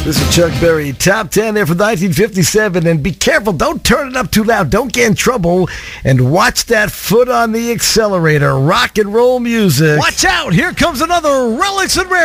This is Chuck Berry, top 10 there for 1957. And be careful, don't turn it up too loud, don't get in trouble. And watch that foot on the accelerator. Rock and roll music. Watch out, here comes another Relics and Rare.